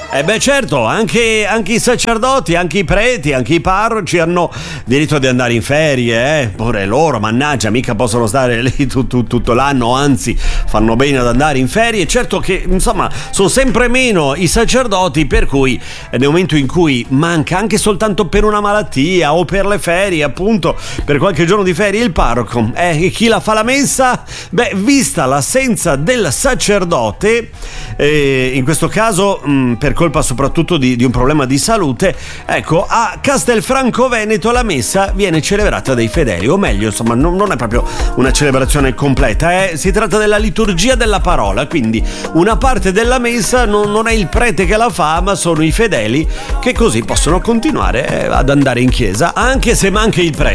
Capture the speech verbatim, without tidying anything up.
Eh beh certo, anche, anche i sacerdoti, anche i preti, anche i parroci hanno diritto di andare in ferie, eh? Pure loro, mannaggia, mica possono stare lì tutto, tutto l'anno, anzi fanno bene ad andare in ferie. Certo che insomma sono sempre meno i sacerdoti, per cui nel momento in cui manca anche soltanto per una malattia o per le ferie, appunto per qualche giorno di ferie, il parroco, eh, chi la fa la messa? Beh, vista l'assenza del sacerdote, eh, in questo caso mh, per colpa soprattutto di, di un problema di salute, ecco, a Castelfranco Veneto la messa viene celebrata dai fedeli, o meglio, insomma, non, non è proprio una celebrazione completa, eh? Si tratta della liturgia della parola, quindi una parte della messa non, non è il prete che la fa, ma sono i fedeli che così possono continuare eh, ad andare in chiesa, anche se manca il prete.